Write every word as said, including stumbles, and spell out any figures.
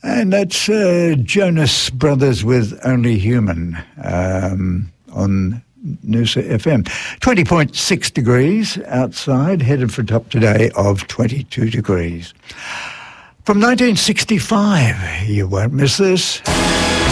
And that's uh, Jonas Brothers with Only Human um, on Noosa F M. twenty point six degrees outside, headed for a top today of twenty-two degrees. From nineteen sixty-five, you won't miss this.